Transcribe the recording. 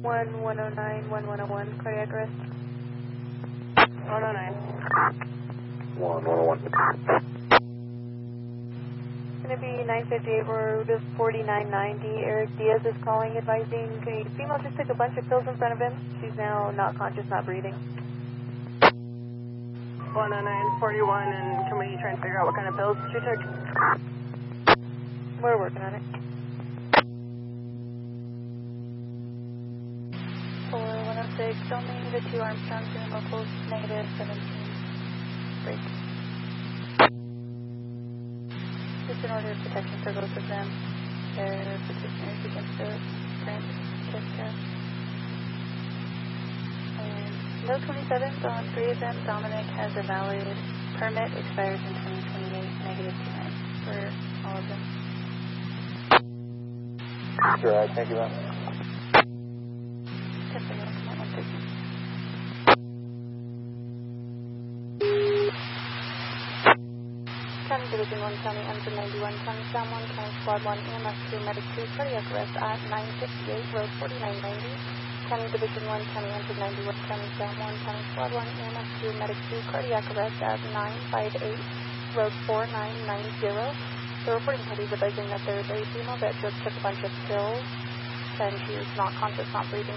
1109, cardiac arrest. 109. 101. Going to be 958 road 4990. Eric Diaz is calling, advising female just took a bunch of pills in front of him. She's now not conscious, not breathing. 109, 41, and can we try and figure out what kind of pills she took? We're working on it. 4106, only the 2 Armstrongs and locals, negative 17. Break. Just in order of protection for both of them, their petitioners against the current test test. And no 27s on 3 of them. Dominic has a valid permit, expires in 2028, negative 29 for all of them. Sure, I thank you, ma'am. County Division 1, County Engine 91, County Sound 1, County Squad 1, EMS 2, Medic 2, cardiac arrest at 958, road 4990. County Division 1, County Engine 91, County Sound 1, County Squad 1, EMS 2, Medic 2, cardiac arrest at 958, road 4990. The reporting party is advising that there is a female that just took a bunch of pills and she is not conscious, not breathing.